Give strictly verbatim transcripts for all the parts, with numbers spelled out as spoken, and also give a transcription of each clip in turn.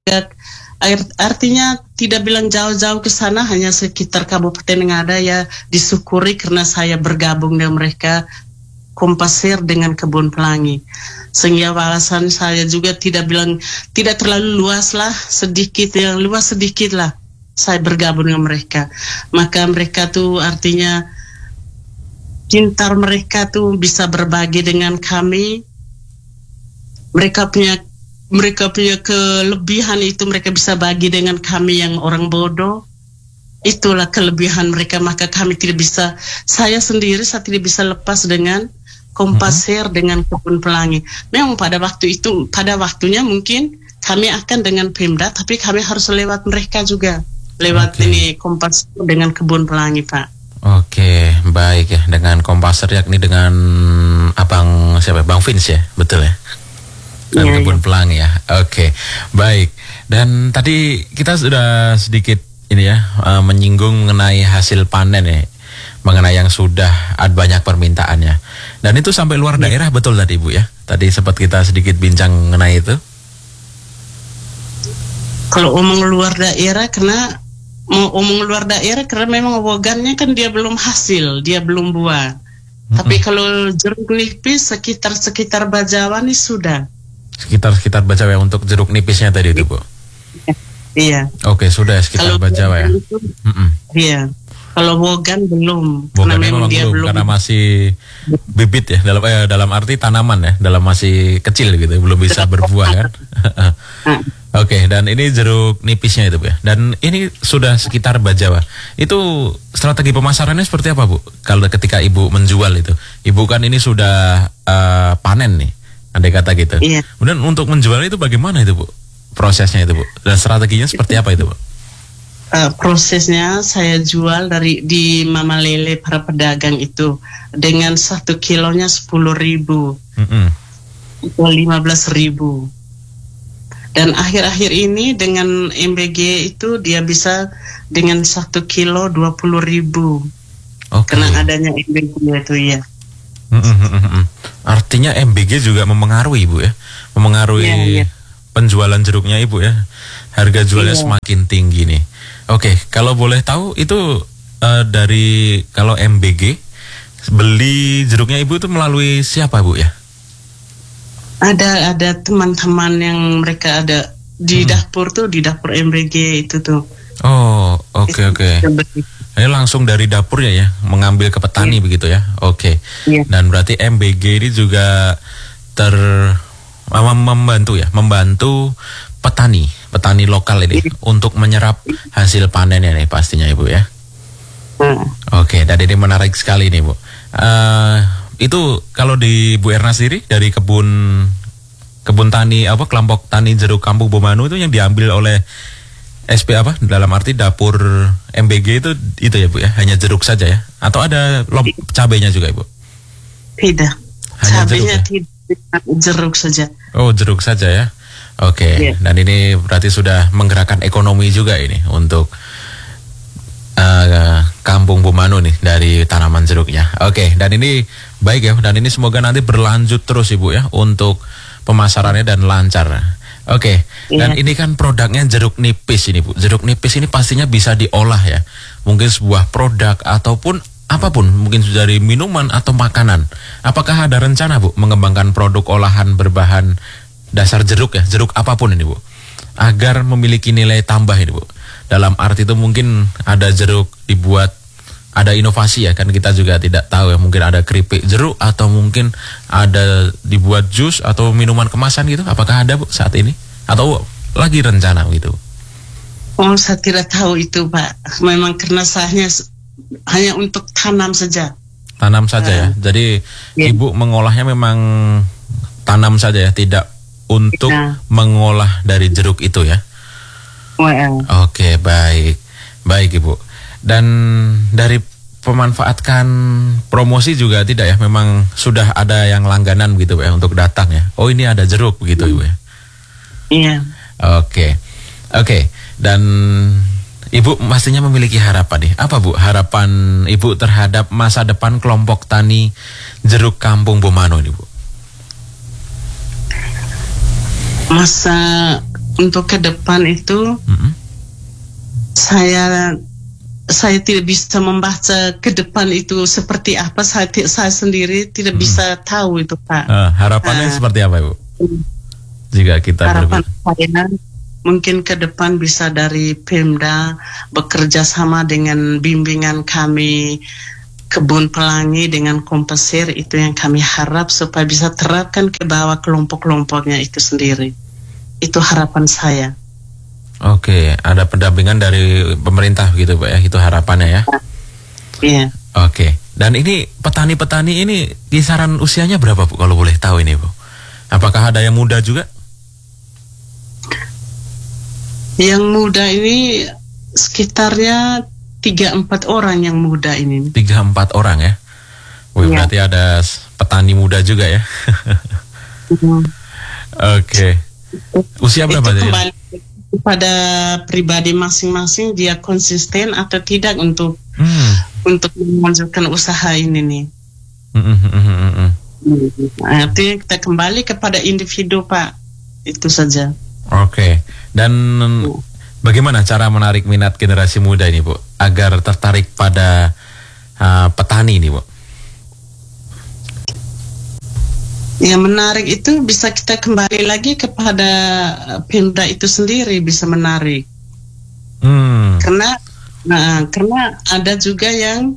artinya tidak bilang jauh-jauh ke sana, hanya sekitar Kabupaten Ngada ya, disyukuri karena saya bergabung dengan mereka kompasir dengan Kebun Pelangi. Sehingga wawasan saya juga tidak bilang tidak terlalu luas lah, sedikit yang luas sedikit lah. Saya bergabung dengan mereka. Maka mereka tuh artinya pintar, mereka tuh bisa berbagi dengan kami. Mereka punya mereka punya kelebihan itu, mereka bisa bagi dengan kami yang orang bodoh. Itulah kelebihan mereka, maka kami tidak bisa, saya sendiri saya tidak bisa lepas dengan kompasir mm-hmm. dengan Kebun Pelangi. Memang pada waktu itu, pada waktunya mungkin kami akan dengan Pemda, tapi kami harus lewat mereka juga, lewat okay. ini kompasir dengan Kebun Pelangi, Pak. Oke, baik ya, dengan kompasir yakni dengan abang siapa? Bang Vince ya, betul ya? Dan ya, Kebun ya. Pelangi ya. Oke, baik. Dan tadi kita sudah sedikit ini ya uh, menyinggung mengenai hasil panen ya, mengenai yang sudah ada banyak permintaannya. Dan itu sampai luar daerah, betul tadi Ibu ya? Tadi sempat kita sedikit bincang mengenai itu. Kalau omong luar daerah, karena mau omong luar daerah karena memang wogannya kan dia belum hasil, dia belum buah. Mm-hmm. Tapi kalau jeruk nipis sekitar-sekitar Bajawa nih sudah. Sekitar-sekitar Bajawa untuk jeruk nipisnya tadi itu Bu? Iya. Oke, sudah sekitar kalau Bajawa ya? Itu, iya. Kalau wogan belum, karena memang dia belum, belum, karena masih bibit ya, dalam eh, dalam arti tanaman ya, dalam masih kecil gitu, belum bisa berbuah kan. Oke, okay, dan ini jeruk nipisnya itu Bu ya, dan ini sudah sekitar Bajawa. Itu strategi pemasarannya seperti apa Bu? Kalau ketika Ibu menjual itu, Ibu kan ini sudah uh, panen nih, andai kata gitu. Iya. Kemudian untuk menjual itu bagaimana itu Bu? Prosesnya itu Bu, dan strateginya seperti apa itu Bu? Uh, prosesnya saya jual dari di Mama Lele para pedagang itu dengan satu kilonya sepuluh ribu, mm-hmm. lima belas ribu. Dan akhir-akhir ini dengan M B G itu dia bisa dengan satu kilo dua puluh ribu. Okay. Karena adanya M B G itu ya. Mm-hmm. Artinya M B G juga mempengaruhi Ibu ya, mempengaruhi yeah, yeah. penjualan jeruknya Ibu ya. Harga jualnya yeah. semakin tinggi nih. Oke, okay, kalau boleh tahu itu uh, dari kalau M B G beli jeruknya Ibu itu melalui siapa Bu ya? Ada ada teman-teman yang mereka ada di hmm. dapur tuh, di dapur M B G itu tuh. Oh, oke okay, oke. Okay. Ini langsung dari dapurnya ya, mengambil ke petani yeah. begitu ya. Oke. Okay. Yeah. Dan berarti M B G ini juga ter membantu ya, membantu petani, petani lokal ini yeah. untuk menyerap hasil panennya nih pastinya Ibu ya. Hmm. Oke, okay, dan ini menarik sekali nih Bu. Uh, itu kalau di Bu Erna sendiri dari kebun kebun tani apa kelompok tani jeruk Kampung Bomanu itu yang diambil oleh S P apa dalam arti dapur M B G itu itu ya Bu ya, hanya jeruk saja ya atau ada lom, cabenya juga Ibu? Tidak, hanya cabenya jeruk, ya? tidak, jeruk saja. Oh jeruk saja ya. Oke, okay. yeah. Dan ini berarti sudah menggerakkan ekonomi juga ini untuk uh, Kampung Bomanu nih dari tanaman jeruknya. Oke, okay. Dan ini baik ya, dan ini semoga nanti berlanjut terus Ibu ya untuk pemasarannya dan lancar. Oke, okay. Yeah. Dan ini kan produknya jeruk nipis ini Bu. Jeruk nipis ini pastinya bisa diolah ya. Mungkin sebuah produk ataupun apapun, mungkin dari minuman atau makanan. Apakah ada rencana Bu mengembangkan produk olahan berbahan dasar jeruk ya, jeruk apapun ini Bu, agar memiliki nilai tambah ini Bu? Dalam arti itu mungkin ada jeruk dibuat, ada inovasi ya, kan kita juga tidak tahu ya, mungkin ada keripik jeruk atau mungkin ada dibuat jus atau minuman kemasan gitu. Apakah ada Bu saat ini atau lagi rencana gitu? Oh, saya tidak tahu itu Pak. Memang karena saya hanya untuk tanam saja. Tanam saja uh, ya. Jadi yeah. Ibu mengolahnya memang tanam saja ya, tidak untuk nah. mengolah dari jeruk itu ya. Well. Oke, baik. Baik Ibu. Dan dari pemanfaatkan promosi juga tidak ya, memang sudah ada yang langganan gitu ya untuk datang ya. Oh, ini ada jeruk begitu hmm. Ibu ya. Iya. Oke. Oke, dan Ibu pastinya memiliki harapan nih. Apa Bu harapan Ibu terhadap masa depan kelompok tani jeruk Kampung Bomanu ini Bu? Masa untuk ke depan itu Mm-mm. saya saya tidak bisa membaca ke depan itu seperti apa. Saya ti- saya sendiri tidak Mm-mm. bisa tahu itu, Pak. Ah, harapannya Ah. seperti apa, Ibu? Jika kita Harapan berpikir. saya mungkin ke depan bisa dari Pemda bekerja sama dengan bimbingan kami Kebun Pelangi dengan Kompasir, itu yang kami harap supaya bisa terapkan ke bawah kelompok-kelompoknya itu sendiri. Itu harapan saya. Oke, ada pendampingan dari pemerintah gitu, Pak ya. Itu harapannya ya. Iya. Oke. Dan ini petani-petani ini kisaran usianya berapa, Bu, kalau boleh tahu ini, Bu? Apakah ada yang muda juga? Yang muda ini sekitarnya tiga empat orang yang muda ini. Tiga empat orang ya. Wih, Iya. berarti ada s- petani muda juga ya. Mhm. Oke. Usia berapa Itu dia? kembali kepada pribadi masing-masing, dia konsisten atau tidak untuk Hmm. untuk melanjutkan usaha ini nih. Mm, mm, mm, mm, mm. Artinya kita kembali kepada individu, Pak. Itu saja. Oke. Dan bagaimana cara menarik minat generasi muda ini, Bu, agar tertarik pada uh, petani ini, Bu? Yang menarik itu bisa kita kembali lagi kepada Pemda itu sendiri bisa menarik. Hmm. Karena nah, karena ada juga yang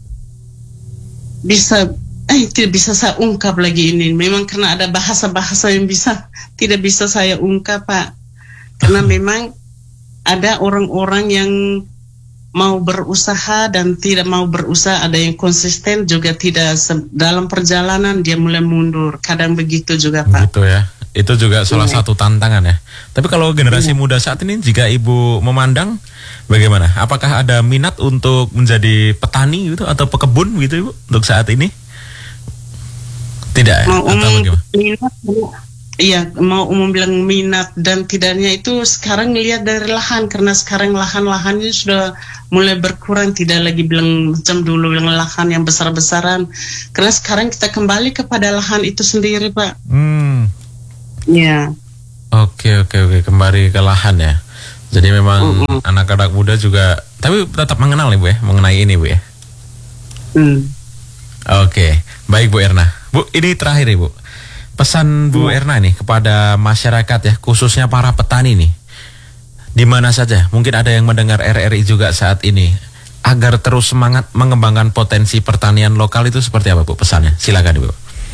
bisa eh tidak bisa saya ungkap lagi ini. Memang karena ada bahasa-bahasa yang bisa tidak bisa saya ungkap, Pak. Karena memang ada orang-orang yang mau berusaha dan tidak mau berusaha, ada yang konsisten juga tidak se- dalam perjalanan dia mulai mundur. Kadang begitu juga, Pak. Gitu ya. Itu juga salah Iya. satu tantangan ya. Tapi kalau generasi Iya. muda saat ini, jika Ibu memandang, bagaimana? Apakah ada minat untuk menjadi petani gitu atau pekebun gitu, Ibu, untuk saat ini? Tidak ya? Mau Atau umum bagaimana? minat, iya mau umum bilang minat dan tidaknya itu sekarang lihat dari lahan, karena sekarang lahan-lahannya sudah mulai berkurang, tidak lagi bilang macam dulu bilang lahan yang besar-besaran, karena sekarang kita kembali kepada lahan itu sendiri, Pak. Hmm. Iya. Oke, oke, oke. Kembali ke lahan ya. Jadi memang Mm-mm. anak-anak muda juga, tapi tetap mengenal nih, Bu ya, mengenai ini, Bu ya. Hmm. Oke, baik Bu Erna. Bu, ini terakhir ya, Bu. Pesan Bu Ya. Erna nih kepada masyarakat ya, khususnya para petani nih. Di mana saja, mungkin ada yang mendengar R R I juga saat ini, agar terus semangat mengembangkan potensi pertanian lokal itu seperti apa, Bu, pesannya? Silakan, Bu.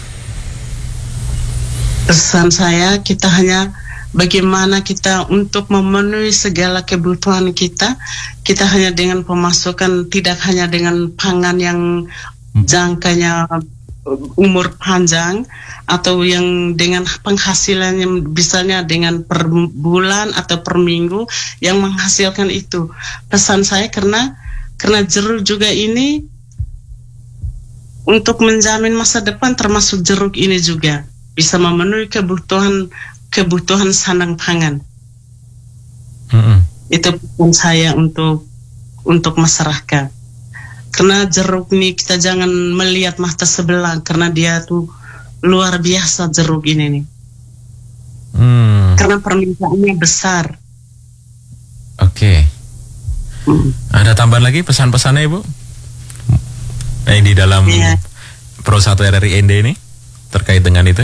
Pesan saya, kita hanya bagaimana kita untuk memenuhi segala kebutuhan kita, kita hanya dengan pemasukan, tidak hanya dengan pangan yang jangkanya umur panjang, atau yang dengan penghasilan yang misalnya dengan per bulan atau per minggu yang menghasilkan itu. Pesan saya, karena karena jeruk juga ini untuk menjamin masa depan, termasuk jeruk ini juga bisa memenuhi kebutuhan kebutuhan sandang pangan. Mm-mm. Itu pesan saya untuk untuk masyarakat. Karena jeruk ini kita jangan melihat mata sebelah, karena dia tuh luar biasa jeruk ini nih. Hmm, Karena permintaannya besar. Oke. Hmm. Ada tambahan lagi pesan-pesannya, Ibu? Eh, di dalam Iya. Pro satu R R I N D ini terkait dengan itu?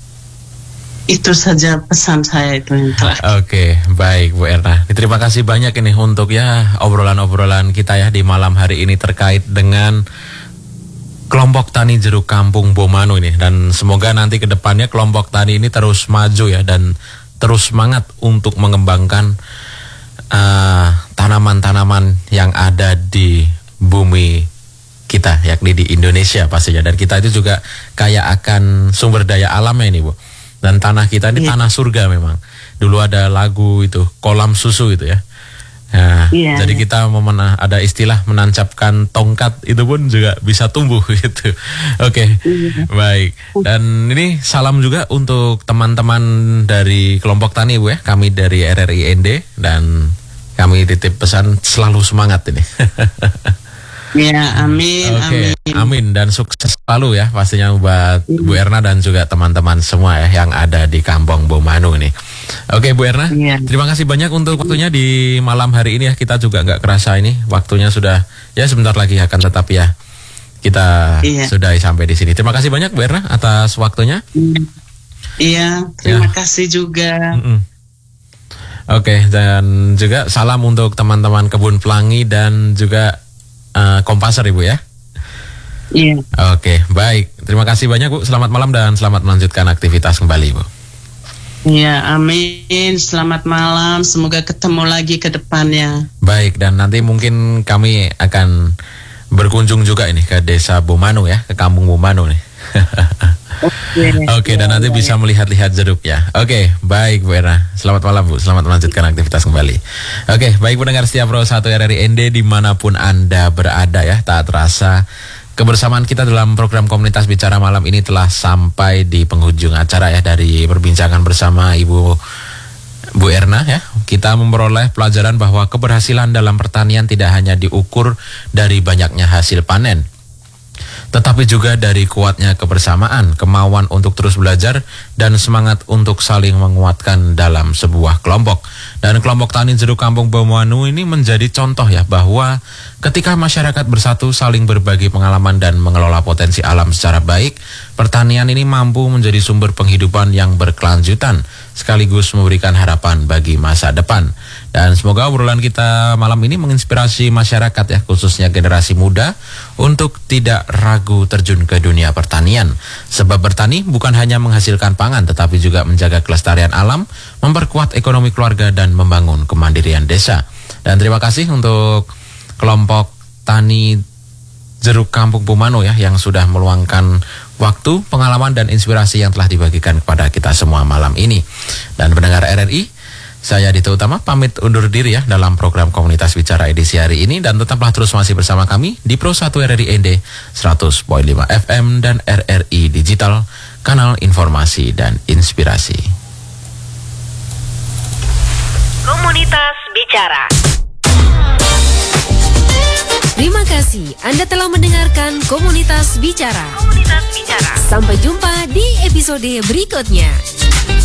Itu saja pesan saya itu yang terakhir. Oke, baik Bu Erna. Terima kasih banyak ini untuk ya obrolan-obrolan kita ya di malam hari ini terkait dengan kelompok tani jeruk kampung Bomanu ini, dan semoga nanti ke depannya kelompok tani ini terus maju ya dan terus semangat untuk mengembangkan uh, tanaman-tanaman yang ada di bumi kita, yakni di Indonesia pastinya, dan kita itu juga kaya akan sumber daya alamnya ini, Bu. Dan tanah kita ini Iya. tanah surga memang. Dulu ada lagu itu, kolam susu itu ya. Nah, Iya, jadi iya. kita memena, ada istilah menancapkan tongkat itu pun juga bisa tumbuh gitu. Oke, Iya. baik. Dan ini salam juga untuk teman-teman dari kelompok tani, Bu ya. Kami dari R R I N D dan kami titip pesan selalu semangat ini. Ya, amin, Oke, amin. amin dan sukses selalu ya pastinya buat Bu Erna dan juga teman-teman semua ya yang ada di Kampung Bomanu ini. Oke Bu Erna, Iya. terima kasih banyak untuk waktunya di malam hari ini ya. Kita juga nggak kerasa ini waktunya sudah ya sebentar lagi akan tetap ya. Kita Iya. sudah sampai di sini. Terima kasih banyak Bu Erna atas waktunya. Iya, terima Ya. kasih juga. Mm-mm. Oke, dan juga salam untuk teman-teman Kebun Pelangi dan juga uh, Kompaser Ibu ya. Iya. Oke, baik. Terima kasih banyak Bu. Selamat malam dan selamat melanjutkan aktivitas kembali Bu. Iya, amin. Selamat malam. Semoga ketemu lagi ke depannya. Baik, dan nanti mungkin kami akan berkunjung juga ini ke desa Bumanu ya, ke kampung Bumanu nih. Oke. Oke, dan nanti bisa melihat-lihat jeruk ya. Oke, baik Bu Erna. Selamat malam Bu, selamat melanjutkan aktivitas kembali. Oke, baik pendengar setia Pro satu R R I N D dimanapun Anda berada ya. Tak terasa kebersamaan kita dalam program Komunitas Bicara malam ini telah sampai di penghujung acara ya. Dari perbincangan bersama Ibu Bu Erna ya, kita memperoleh pelajaran bahwa keberhasilan dalam pertanian tidak hanya diukur dari banyaknya hasil panen, tetapi juga dari kuatnya kebersamaan, kemauan untuk terus belajar, dan semangat untuk saling menguatkan dalam sebuah kelompok. Dan kelompok tani jeruk Kampung Bumanu ini menjadi contoh ya bahwa ketika masyarakat bersatu saling berbagi pengalaman dan mengelola potensi alam secara baik, pertanian ini mampu menjadi sumber penghidupan yang berkelanjutan sekaligus memberikan harapan bagi masa depan. Dan semoga obrolan kita malam ini menginspirasi masyarakat ya, khususnya generasi muda untuk tidak ragu terjun ke dunia pertanian. Sebab bertani bukan hanya menghasilkan pangan tetapi juga menjaga kelestarian alam, memperkuat ekonomi keluarga dan membangun kemandirian desa. Dan terima kasih untuk kelompok tani jeruk Kampung Bumanu ya yang sudah meluangkan waktu, pengalaman dan inspirasi yang telah dibagikan kepada kita semua malam ini. Dan pendengar R R I, saya Dito Utama pamit undur diri ya dalam program Komunitas Bicara edisi hari ini, dan tetaplah terus masih bersama kami di Pro satu R R I N D seratus koma lima F M dan R R I Digital, kanal informasi dan inspirasi. Komunitas Bicara. Terima kasih Anda telah mendengarkan Komunitas Bicara. Komunitas Bicara. Sampai jumpa di episode berikutnya.